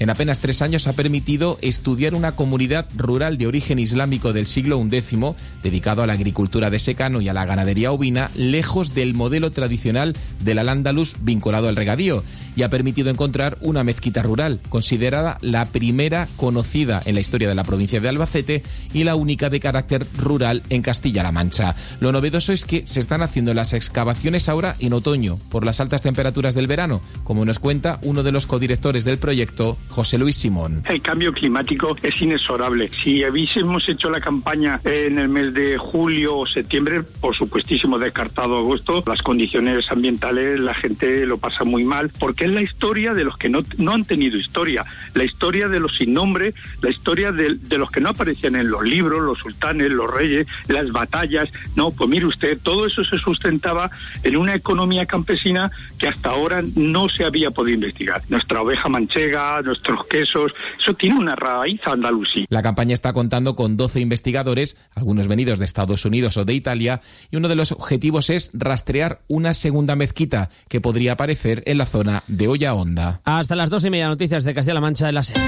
En apenas 3 años ha permitido estudiar una comunidad rural de origen islámico del siglo XI, dedicado a la agricultura de secano y a la ganadería ovina, lejos del modelo tradicional del Al-Ándalus vinculado al regadío, y ha permitido encontrar una mezquita rural, considerada la primera conocida en la historia de la provincia de Albacete y la única de carácter rural en Castilla-La Mancha. Lo novedoso es que se están haciendo las excavaciones ahora en otoño, por las altas temperaturas del verano, como nos cuenta uno de los codirectores del proyecto, José Luis Simón. El cambio climático es inexorable. Si hubiésemos hecho la campaña en el mes de julio o septiembre, por supuestísimo descartado agosto, las condiciones ambientales, la gente lo pasa muy mal, porque es la historia de los que no han tenido historia, la historia de los sin nombre, la historia de los que no aparecían en los libros, los sultanes, los reyes, las batallas. No, pues mire usted, todo eso se sustentaba en una economía campesina que hasta ahora no se había podido investigar. Nuestra oveja manchega, nuestros quesos, eso tiene una raíz andalusí. La campaña está contando con 12 investigadores, algunos venidos de Estados Unidos o de Italia, y uno de los objetivos es rastrear una segunda mezquita que podría aparecer en la zona de Olla Honda. Hasta las 2:30, noticias de Castilla-La Mancha en la SER.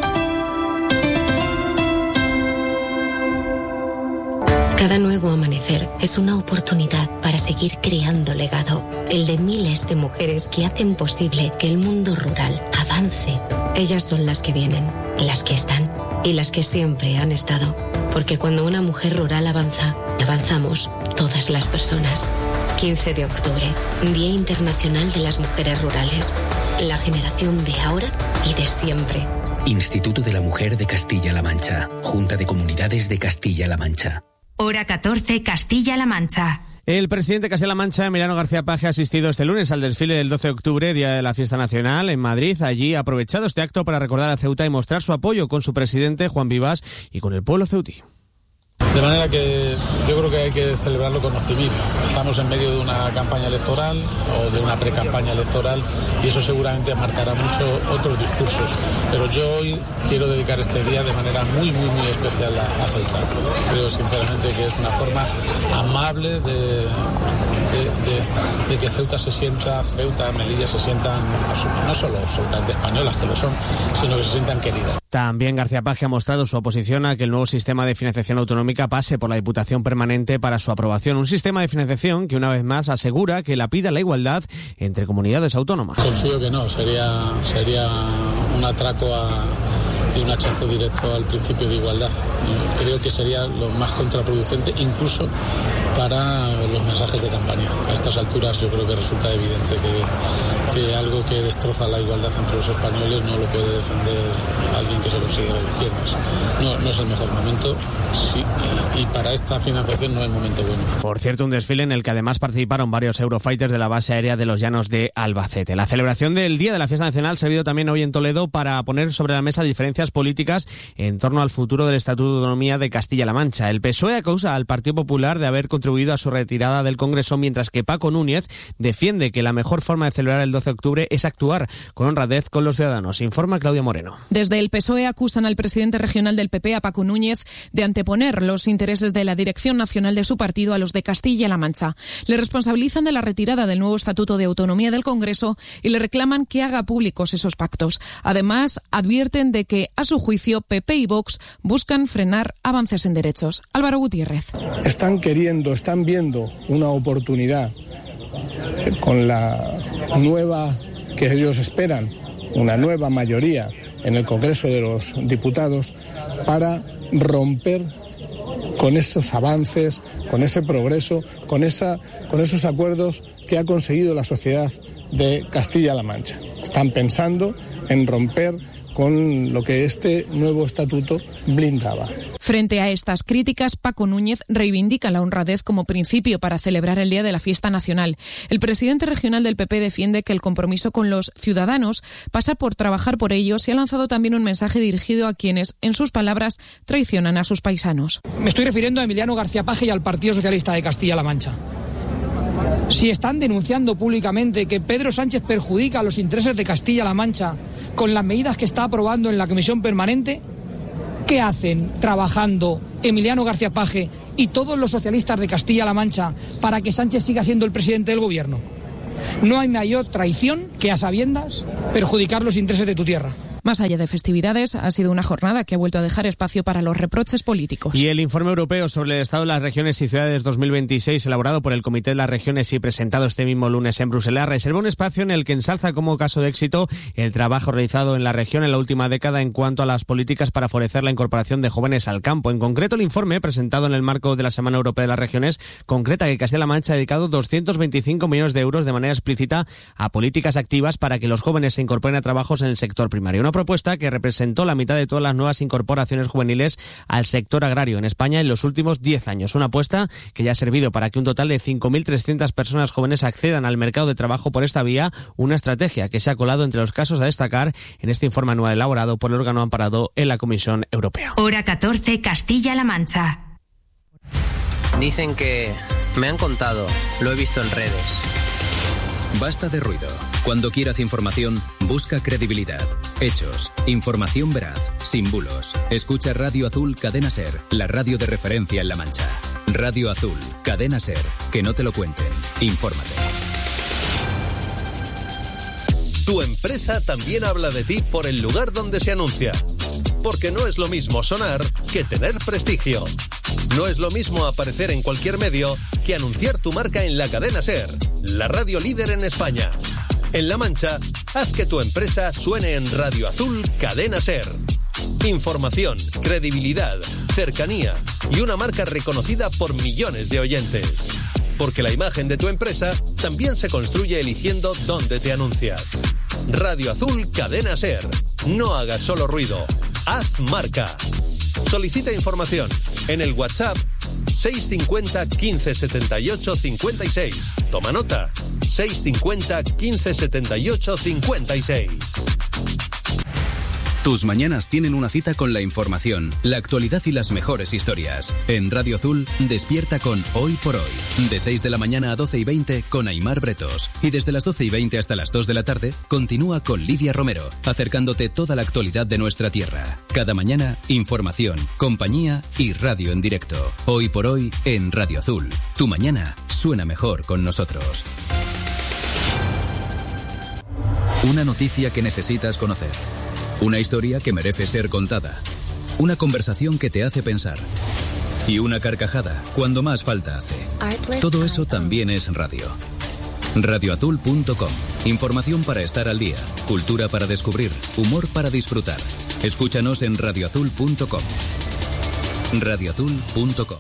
Cada nuevo amanecer es una oportunidad para seguir creando legado, el de miles de mujeres que hacen posible que el mundo rural avance. Ellas son las que vienen, las que están y las que siempre han estado, porque cuando una mujer rural avanza, avanzamos todas las personas. 15 de octubre, Día Internacional de las Mujeres Rurales, la generación de ahora y de siempre. Instituto de la Mujer de Castilla-La Mancha, Junta de Comunidades de Castilla-La Mancha. Hora 14, Castilla-La Mancha. El presidente de Castilla-La Mancha, Emiliano García Paje, ha asistido este lunes al desfile del 12 de octubre, Día de la Fiesta Nacional, en Madrid. Allí ha aprovechado este acto para recordar a Ceuta y mostrar su apoyo con su presidente, Juan Vivas, y con el pueblo ceutí. De manera que yo creo que hay que celebrarlo con optimismo. Estamos en medio de una campaña electoral o de una pre-campaña electoral y eso seguramente marcará mucho otros discursos. Pero yo hoy quiero dedicar este día de manera muy, muy, muy especial a Ceuta. Creo sinceramente que es una forma amable de que Ceuta, Melilla se sientan, no solo absolutamente españolas, que lo son, sino que se sientan queridas. También García Paje ha mostrado su oposición a que el nuevo sistema de financiación autonómica pase por la Diputación Permanente para su aprobación. Un sistema de financiación que una vez más asegura que lapida la igualdad entre comunidades autónomas. Confío que no, sería un atraco y un hachazo directo al principio de igualdad. Creo que sería lo más contraproducente incluso para los mensajes de campaña. A estas alturas yo creo que resulta evidente que algo que destroza la igualdad entre los españoles no lo puede defender alguien que se considera de izquierdas. No es el mejor momento, sí, y para esta financiación no es el momento bueno. Por cierto, un desfile en el que además participaron varios Eurofighters de la base aérea de los Llanos de Albacete. La celebración del Día de la Fiesta Nacional ha servido también hoy en Toledo para poner sobre la mesa diferencias políticas en torno al futuro del Estatuto de Autonomía de Castilla-La Mancha. El PSOE acusa al Partido Popular de haber contribuido a su retirada del Congreso, mientras que Paco Núñez defiende que la mejor forma de celebrar el 12 de octubre es actuar con honradez con los ciudadanos. Informa Claudia Moreno. Desde el PSOE acusan al presidente regional del PP, a Paco Núñez, de anteponer los intereses de la dirección nacional de su partido a los de Castilla-La Mancha. Le responsabilizan de la retirada del nuevo Estatuto de Autonomía del Congreso y le reclaman que haga públicos esos pactos. Además, advierten de que, a su juicio, PP y Vox buscan frenar avances en derechos. Álvaro Gutiérrez. Están viendo una oportunidad con la nueva que ellos esperan, una nueva mayoría en el Congreso de los Diputados, para romper con esos avances, con ese progreso, con esos acuerdos que ha conseguido la sociedad de Castilla-La Mancha. Están pensando en romper con lo que este nuevo estatuto blindaba. Frente a estas críticas, Paco Núñez reivindica la honradez como principio para celebrar el Día de la Fiesta Nacional. El presidente regional del PP defiende que el compromiso con los ciudadanos pasa por trabajar por ellos y ha lanzado también un mensaje dirigido a quienes, en sus palabras, traicionan a sus paisanos. Me estoy refiriendo a Emiliano García Paje y al Partido Socialista de Castilla-La Mancha. Si están denunciando públicamente que Pedro Sánchez perjudica a los intereses de Castilla-La Mancha con las medidas que está aprobando en la Comisión Permanente, ¿qué hacen trabajando Emiliano García Paje y todos los socialistas de Castilla-La Mancha para que Sánchez siga siendo el presidente del gobierno? No hay mayor traición que, a sabiendas, perjudicar los intereses de tu tierra. Más allá de festividades, ha sido una jornada que ha vuelto a dejar espacio para los reproches políticos. Y el informe europeo sobre el estado de las regiones y ciudades 2026, elaborado por el Comité de las Regiones y presentado este mismo lunes en Bruselas, reserva un espacio en el que ensalza como caso de éxito el trabajo realizado en la región en la última década en cuanto a las políticas para favorecer la incorporación de jóvenes al campo. En concreto, el informe, presentado en el marco de la Semana Europea de las Regiones, concreta que Castilla-La Mancha ha dedicado 225 millones de euros de manera explícita a políticas activas para que los jóvenes se incorporen a trabajos en el sector primario. Una propuesta que representó la mitad de todas las nuevas incorporaciones juveniles al sector agrario en España en los últimos 10 años. Una apuesta que ya ha servido para que un total de 5.300 personas jóvenes accedan al mercado de trabajo por esta vía, una estrategia que se ha colado entre los casos a destacar en este informe anual elaborado por el órgano amparado en la Comisión Europea. Hora 14, Castilla-La Mancha. Dicen que me han contado, lo he visto en redes. Basta de ruido. Cuando quieras información, busca credibilidad, hechos, información veraz, sin bulos. Escucha Radio Azul Cadena Ser, la radio de referencia en La Mancha. Radio Azul, Cadena Ser, que no te lo cuenten. Infórmate. Tu empresa también habla de ti por el lugar donde se anuncia. Porque no es lo mismo sonar que tener prestigio. No es lo mismo aparecer en cualquier medio que anunciar tu marca en la Cadena Ser, la radio líder en España. En La Mancha, haz que tu empresa suene en Radio Azul Cadena Ser. Información, credibilidad, cercanía y una marca reconocida por millones de oyentes. Porque la imagen de tu empresa también se construye eligiendo dónde te anuncias. Radio Azul Cadena Ser. No hagas solo ruido, haz marca. Solicita información en el WhatsApp 650 15 78 56. Toma nota, 650 15 78 56. Tus mañanas tienen una cita con la información, la actualidad y las mejores historias. En Radio Azul, despierta con Hoy por Hoy. De 6 de la mañana a 12:20 con Aimar Bretos. Y desde las 12:20 hasta las 2 de la tarde, continúa con Lidia Romero, acercándote toda la actualidad de nuestra tierra. Cada mañana, información, compañía y radio en directo. Hoy por Hoy en Radio Azul. Tu mañana suena mejor con nosotros. Una noticia que necesitas conocer. Una historia que merece ser contada. Una conversación que te hace pensar. Y una carcajada cuando más falta hace. Todo eso también es radio. Radioazul.com. Información para estar al día. Cultura para descubrir. Humor para disfrutar. Escúchanos en radioazul.com. Radioazul.com.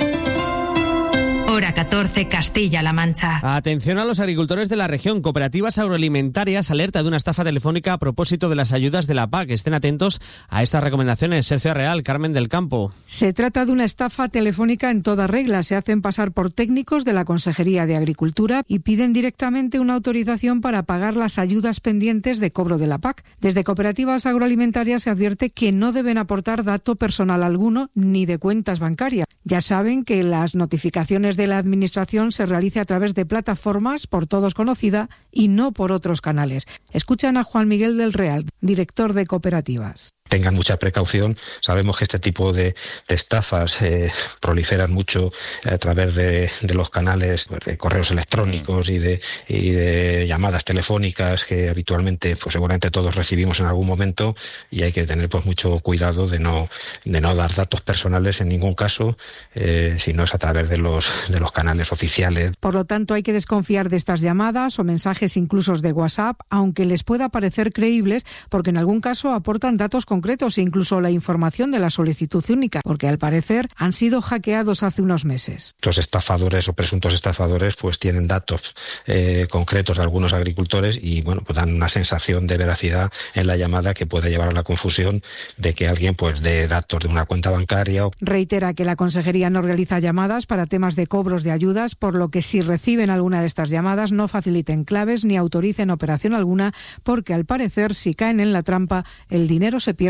Hora 14, Castilla-La Mancha. Atención a los agricultores de la región. Cooperativas Agroalimentarias alerta de una estafa telefónica a propósito de las ayudas de la PAC. Estén atentos a estas recomendaciones. Sergio Real, Carmen del Campo. Se trata de una estafa telefónica en toda regla. Se hacen pasar por técnicos de la Consejería de Agricultura y piden directamente una autorización para pagar las ayudas pendientes de cobro de la PAC. Desde Cooperativas Agroalimentarias se advierte que no deben aportar dato personal alguno ni de cuentas bancarias. Ya saben que las notificaciones de la Administración se realiza a través de plataformas por todos conocida y no por otros canales. Escuchan a Juan Miguel del Real, director de Cooperativas. Tengan mucha precaución. Sabemos que este tipo de estafas proliferan mucho a través de los canales de correos electrónicos y de llamadas telefónicas que habitualmente, pues seguramente todos recibimos en algún momento, y hay que tener pues mucho cuidado de no dar datos personales en ningún caso, si no es a través de los canales oficiales. Por lo tanto, hay que desconfiar de estas llamadas o mensajes incluso de WhatsApp, aunque les pueda parecer creíbles, porque en algún caso aportan datos concretos e incluso la información de la solicitud única, porque al parecer han sido hackeados hace unos meses. Los estafadores o presuntos estafadores pues tienen datos concretos de algunos agricultores y bueno, pues dan una sensación de veracidad en la llamada que puede llevar a la confusión de que alguien pues dé datos de una cuenta bancaria. Reitera que la Consejería no realiza llamadas para temas de cobros de ayudas, por lo que si reciben alguna de estas llamadas no faciliten claves ni autoricen operación alguna, porque al parecer si caen en la trampa el dinero se pierde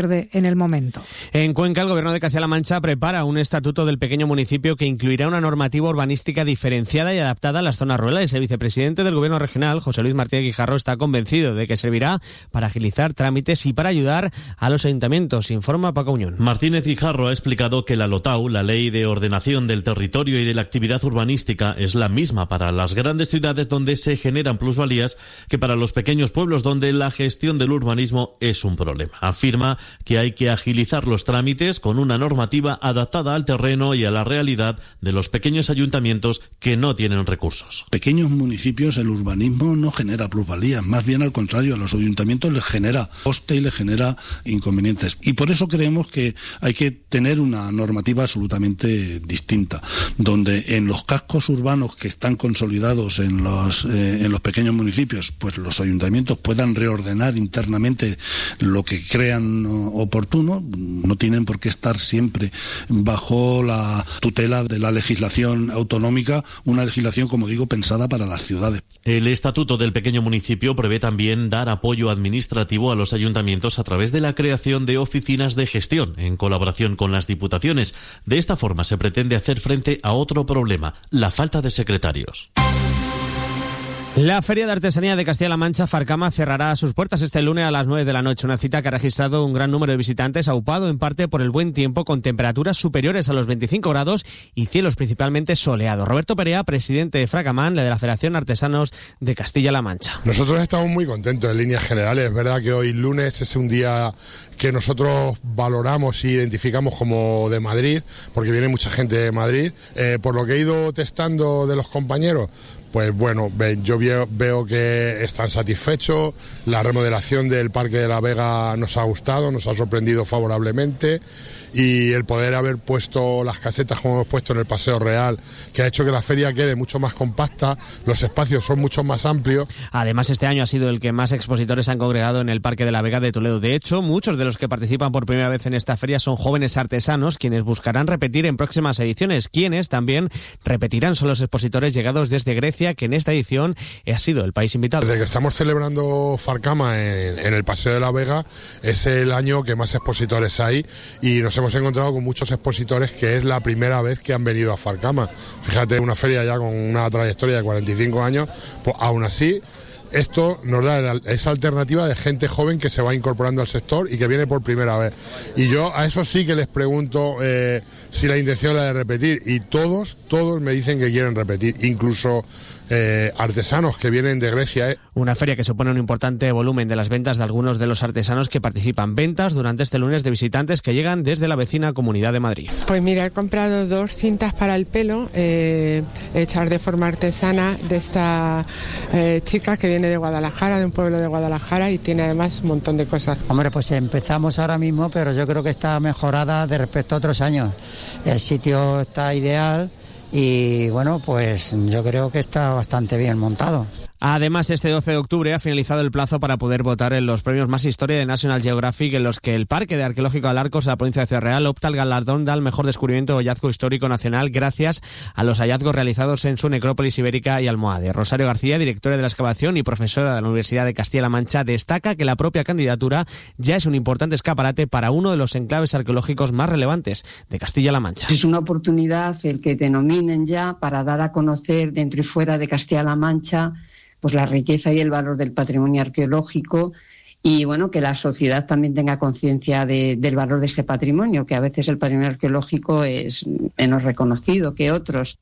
pierde en el momento. En Cuenca, el Gobierno de Castilla-La Mancha prepara un estatuto del pequeño municipio que incluirá una normativa urbanística diferenciada y adaptada a las zonas rurales. El vicepresidente del Gobierno regional, José Luis Martínez Guijarro, está convencido de que servirá para agilizar trámites y para ayudar a los ayuntamientos, informa Paco Uñón. Martínez Guijarro ha explicado que la LOTAU, la Ley de Ordenación del Territorio y de la Actividad Urbanística, es la misma para las grandes ciudades donde se generan plusvalías que para los pequeños pueblos donde la gestión del urbanismo es un problema. Afirma que hay que agilizar los trámites con una normativa adaptada al terreno y a la realidad de los pequeños ayuntamientos que no tienen recursos. Pequeños municipios, el urbanismo no genera plusvalías, más bien al contrario, a los ayuntamientos les genera coste y les genera inconvenientes. Y por eso creemos que hay que tener una normativa absolutamente distinta, donde en los cascos urbanos que están consolidados en los pequeños municipios, pues los ayuntamientos puedan reordenar internamente lo que crean oportuno. No tienen por qué estar siempre bajo la tutela de la legislación autonómica, una legislación, como digo, pensada para las ciudades. El Estatuto del Pequeño Municipio prevé también dar apoyo administrativo a los ayuntamientos a través de la creación de oficinas de gestión en colaboración con las diputaciones. De esta forma se pretende hacer frente a otro problema, la falta de secretarios. La Feria de Artesanía de Castilla-La Mancha, Farcama, cerrará sus puertas este lunes a las 9 de la noche. Una cita que ha registrado un gran número de visitantes, aupado en parte por el buen tiempo, con temperaturas superiores a los 25 grados y cielos principalmente soleados. Roberto Perea, presidente de Fracamán, de la Federación Artesanos de Castilla-La Mancha. Nosotros estamos muy contentos en líneas generales. Es verdad que hoy lunes es un día que nosotros valoramos e identificamos como de Madrid, porque viene mucha gente de Madrid. Por lo que he ido testando de los compañeros, pues bueno, yo veo que están satisfechos. La remodelación del Parque de la Vega nos ha gustado, nos ha sorprendido favorablemente, y el poder haber puesto las casetas como hemos puesto en el Paseo Real, que ha hecho que la feria quede mucho más compacta, los espacios son mucho más amplios. Además, este año ha sido el que más expositores han congregado en el Parque de la Vega de Toledo. De hecho, muchos de los que participan por primera vez en esta feria son jóvenes artesanos, quienes buscarán repetir en próximas ediciones. Quienes también repetirán son los expositores llegados desde Grecia, que en esta edición ha sido el país invitado. Desde que estamos celebrando Farcama en el Paseo de la Vega, es el año que más expositores hay, y nos hemos encontrado con muchos expositores que es la primera vez que han venido a Farcama. Fíjate, una feria ya con una trayectoria de 45 años, pues aún así esto nos da esa alternativa de gente joven que se va incorporando al sector y que viene por primera vez. Y yo a eso sí que les pregunto si la intención es la de repetir, y todos me dicen que quieren repetir, incluso artesanos que vienen de Grecia. Una feria que supone un importante volumen de las ventas de algunos de los artesanos que participan. Ventas durante este lunes de visitantes que llegan desde la vecina Comunidad de Madrid. Pues mira, he comprado 2 cintas para el pelo, hechas de forma artesana, de esta chica que viene de Guadalajara, de un pueblo de Guadalajara, y tiene además un montón de cosas. Hombre, pues empezamos ahora mismo, pero yo creo que está mejorada de respecto a otros años. El sitio está ideal y bueno, pues yo creo que está bastante bien montado. Además, este 12 de octubre ha finalizado el plazo para poder votar en los premios Más Historia de National Geographic, en los que el Parque de Arqueológico de Alarcos, de la provincia de Ciudad Real, opta al galardón al mejor descubrimiento o hallazgo histórico nacional gracias a los hallazgos realizados en su necrópolis ibérica y almohade. Rosario García, directora de la excavación y profesora de la Universidad de Castilla-La Mancha, destaca que la propia candidatura ya es un importante escaparate para uno de los enclaves arqueológicos más relevantes de Castilla-La Mancha. Es una oportunidad el que te nominen ya para dar a conocer dentro y fuera de Castilla-La Mancha pues la riqueza y el valor del patrimonio arqueológico, y bueno, que la sociedad también tenga conciencia del valor de este patrimonio, que a veces el patrimonio arqueológico es menos reconocido que otros.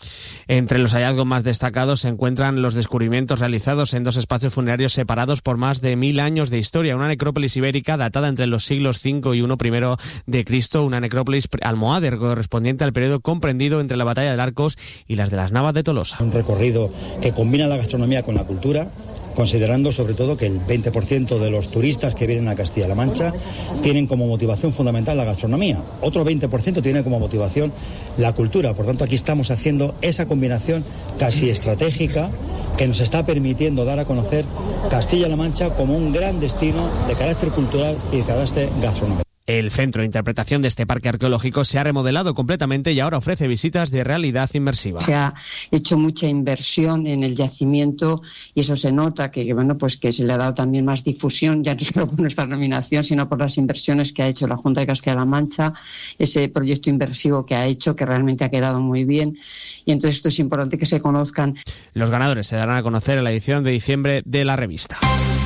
Entre los hallazgos más destacados se encuentran los descubrimientos realizados en 2 espacios funerarios separados por más de 1000 años de historia. Una necrópolis ibérica datada entre los siglos V y I de Cristo, una necrópolis almohade correspondiente al periodo comprendido entre la batalla de Arcos y las de las Navas de Tolosa. Un recorrido que combina la gastronomía con la cultura, considerando sobre todo que el 20% de los turistas que vienen a Castilla-La Mancha tienen como motivación fundamental la gastronomía. Otro 20% tiene como motivación la cultura. Por tanto, aquí estamos haciendo esa combinación casi estratégica que nos está permitiendo dar a conocer Castilla-La Mancha como un gran destino de carácter cultural y de carácter gastronómico. El centro de interpretación de este parque arqueológico se ha remodelado completamente y ahora ofrece visitas de realidad inmersiva. Se ha hecho mucha inversión en el yacimiento y eso se nota que se le ha dado también más difusión, ya no solo por nuestra nominación, sino por las inversiones que ha hecho la Junta de Castilla-La Mancha, ese proyecto inversivo que ha hecho, que realmente ha quedado muy bien. Y entonces esto es importante que se conozcan. Los ganadores se darán a conocer en la edición de diciembre de la revista.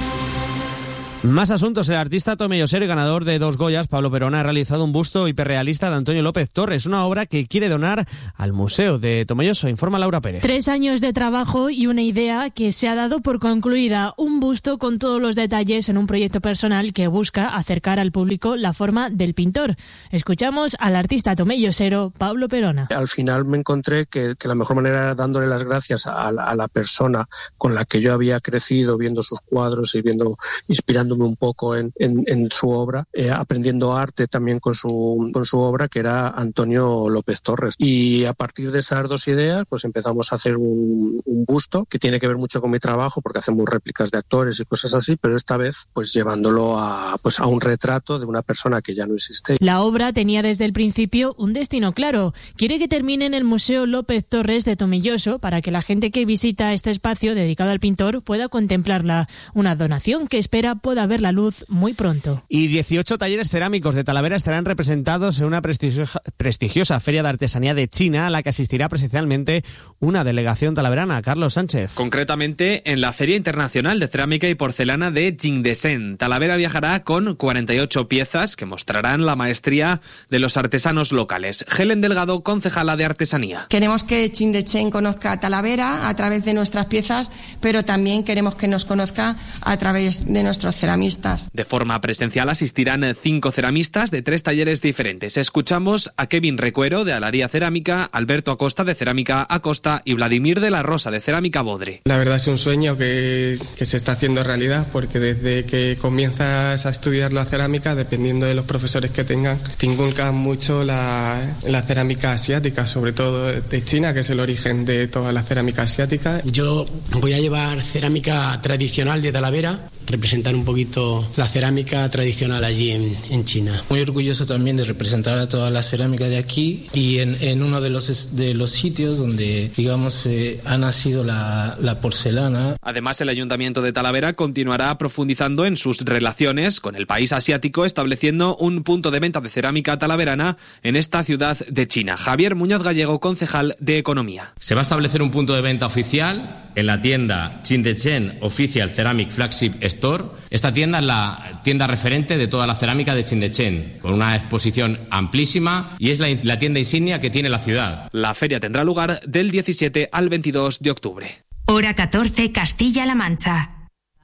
Más asuntos. El artista tomellosero y ganador de 2 Goyas, Pablo Perona, ha realizado un busto hiperrealista de Antonio López Torres, una obra que quiere donar al Museo de Tomelloso. Informa Laura Pérez. 3 años de trabajo y una idea que se ha dado por concluida. Un busto con todos los detalles en un proyecto personal que busca acercar al público la forma del pintor. Escuchamos al artista tomellosero Pablo Perona. Al final me encontré que la mejor manera era dándole las gracias a la persona con la que yo había crecido viendo sus cuadros y inspirando un poco en su obra, aprendiendo arte también con su obra, que era Antonio López Torres. Y a partir de esas 2 ideas, pues empezamos a hacer un busto que tiene que ver mucho con mi trabajo, porque hacemos réplicas de actores y cosas así, pero esta vez pues llevándolo a un retrato de una persona que ya no existe. La obra tenía desde el principio un destino claro. Quiere que termine en el Museo López Torres de Tomelloso para que la gente que visita este espacio dedicado al pintor pueda contemplarla. Una donación que espera pueda ver la luz muy pronto. Y 18 talleres cerámicos de Talavera estarán representados en una prestigiosa feria de artesanía de China, a la que asistirá presencialmente una delegación talaverana. Carlos Sánchez. Concretamente en la Feria Internacional de Cerámica y Porcelana de Jingdezhen. Talavera viajará con 48 piezas que mostrarán la maestría de los artesanos locales. Helen Delgado, concejala de Artesanía. Queremos que Jingdezhen conozca a Talavera a través de nuestras piezas, pero también queremos que nos conozca a través de nuestros ceramistas. De forma presencial asistirán 5 ceramistas de 3 talleres diferentes. Escuchamos a Kevin Recuero de Alaría Cerámica, Alberto Acosta de Cerámica Acosta y Vladimir de la Rosa de Cerámica Bodre. La verdad es un sueño que se está haciendo realidad, porque desde que comienzas a estudiar la cerámica, dependiendo de los profesores que tengan, te inculcan mucho la cerámica asiática, sobre todo de China, que es el origen de toda la cerámica asiática. Yo voy a llevar cerámica tradicional de Talavera, representar un poquito la cerámica tradicional allí en China. Muy orgulloso también de representar a toda la cerámica de aquí y en uno de los sitios donde, digamos, ha nacido la porcelana. Además, el Ayuntamiento de Talavera continuará profundizando en sus relaciones con el país asiático, estableciendo un punto de venta de cerámica talaverana en esta ciudad de China. Javier Muñoz Gallego, concejal de Economía. Se va a establecer un punto de venta oficial en la tienda Jingdezhen Official Ceramic Flagship Store. Esta tienda es la tienda referente de toda la cerámica de Jingdezhen, con una exposición amplísima y es la tienda insignia que tiene la ciudad. La feria tendrá lugar del 17 al 22 de octubre. Hora 14, Castilla-La Mancha.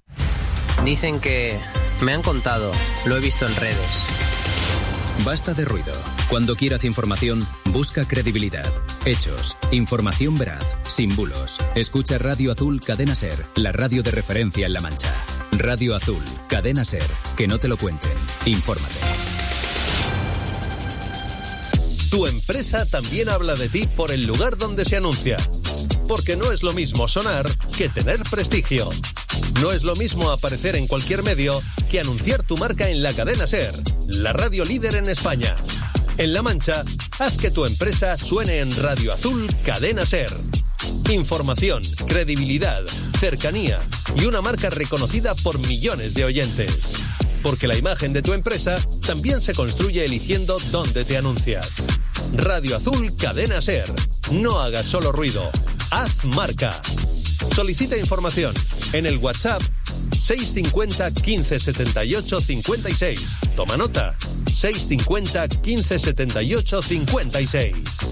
Dicen que me han contado, lo he visto en redes. Basta de ruido. Cuando quieras información, busca credibilidad, hechos, información veraz, sin bulos. Escucha Radio Azul Cadena Ser, la radio de referencia en La Mancha. Radio Azul, Cadena Ser, que no te lo cuenten. Infórmate. Tu empresa también habla de ti por el lugar donde se anuncia. Porque no es lo mismo sonar que tener prestigio. No es lo mismo aparecer en cualquier medio que anunciar tu marca en la Cadena Ser, la radio líder en España. En La Mancha, haz que tu empresa suene en Radio Azul Cadena Ser. Información, credibilidad, cercanía y una marca reconocida por millones de oyentes. Porque la imagen de tu empresa también se construye eligiendo dónde te anuncias. Radio Azul Cadena Ser. No hagas solo ruido, haz marca. Solicita información en el WhatsApp 650 15 78 56. Toma nota, 650 15 78 56.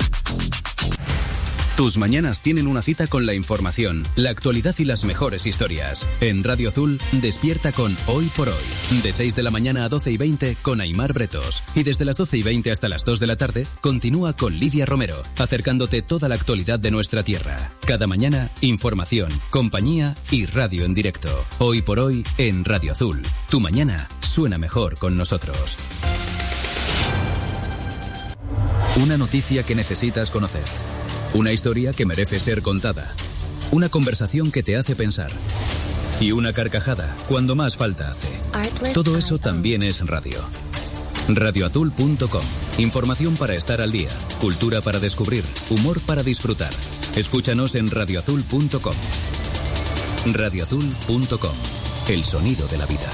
Tus mañanas tienen una cita con la información, la actualidad y las mejores historias. En Radio Azul, despierta con Hoy por Hoy. De 6 de la mañana a 12:20 con Aimar Bretos. Y desde las 12:20 hasta las 2 de la tarde, continúa con Lidia Romero, acercándote toda la actualidad de nuestra tierra. Cada mañana, información, compañía y radio en directo. Hoy por Hoy en Radio Azul. Tu mañana suena mejor con nosotros. Una noticia que necesitas conocer. Una historia que merece ser contada. Una conversación que te hace pensar. Y una carcajada cuando más falta hace. Todo eso también es radio. Radioazul.com. Información para estar al día, cultura para descubrir, humor para disfrutar. Escúchanos en radioazul.com. Radioazul.com. El sonido de la vida.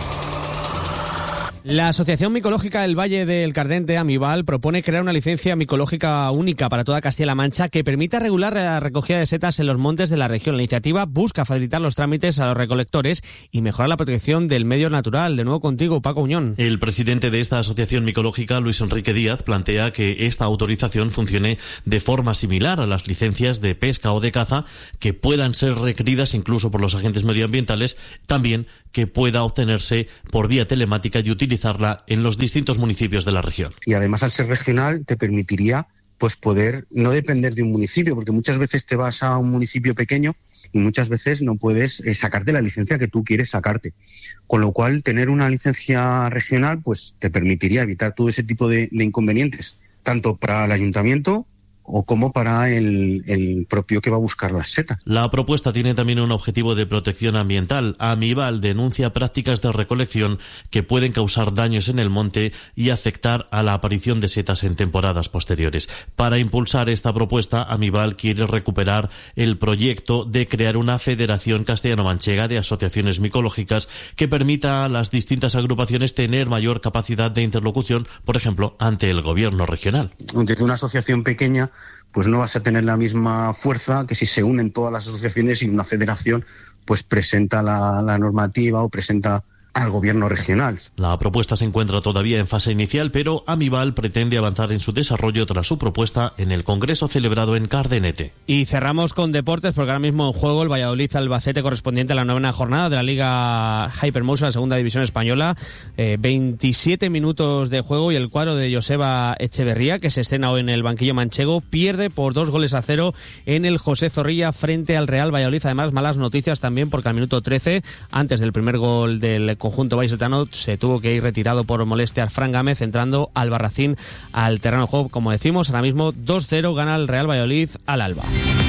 La Asociación Micológica del Valle del Cardente, Amival, propone crear una licencia micológica única para toda Castilla-La Mancha que permita regular la recogida de setas en los montes de la región. La iniciativa busca facilitar los trámites a los recolectores y mejorar la protección del medio natural. De nuevo contigo, Paco Uñón. El presidente de esta asociación micológica, Luis Enrique Díaz, plantea que esta autorización funcione de forma similar a las licencias de pesca o de caza, que puedan ser requeridas incluso por los agentes medioambientales, también que pueda obtenerse por vía telemática y utilizarla en los distintos municipios de la región. Y además, al ser regional, te permitiría pues poder no depender de un municipio, porque muchas veces te vas a un municipio pequeño y muchas veces no puedes sacarte la licencia que tú quieres sacarte. Con lo cual, tener una licencia regional pues te permitiría evitar todo ese tipo de inconvenientes, tanto para el ayuntamiento o como para el propio que va a buscar las setas. La propuesta tiene también un objetivo de protección ambiental. Amival denuncia prácticas de recolección que pueden causar daños en el monte y afectar a la aparición de setas en temporadas posteriores. Para impulsar esta propuesta, Amival quiere recuperar el proyecto de crear una federación castellano-manchega de asociaciones micológicas que permita a las distintas agrupaciones tener mayor capacidad de interlocución, por ejemplo, ante el gobierno regional. Desde una asociación pequeña pues no vas a tener la misma fuerza que si se unen todas las asociaciones y una federación pues presenta la normativa o presenta al gobierno regional. La propuesta se encuentra todavía en fase inicial, pero Amival pretende avanzar en su desarrollo tras su propuesta en el congreso celebrado en Cardenete. Y cerramos con deportes, porque ahora mismo en juego el Valladolid-Albacete correspondiente a la 9ª jornada de la Liga Hypermouse, la segunda división española. 27 minutos de juego y el cuadro de Joseba Echeverría, que se estrena hoy en el banquillo manchego, pierde por 2-0 en el José Zorrilla frente al Real Valladolid. Además, malas noticias también, porque al minuto 13, antes del primer gol del conjunto vallisoletano, se tuvo que ir retirado por molestias Fran Gámez, entrando Albarracín al terreno de juego. Como decimos, ahora mismo 2-0 gana el Real Valladolid al Alba.